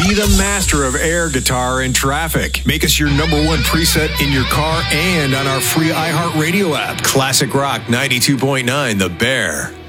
Be the master of air guitar in traffic. Make us your number one preset in your car and on our free iHeartRadio app. Classic Rock 92.9 The Bear.